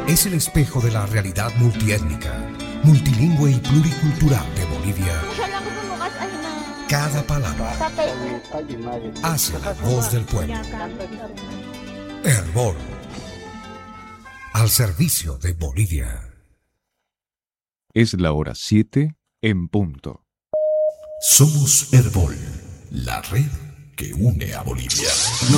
Es el espejo de la realidad multiétnica, multilingüe y pluricultural de Bolivia. Cada palabra hace la voz del pueblo. Herbol, al servicio de Bolivia. Es la hora 7 en punto. Somos Herbol, la red que une a Bolivia.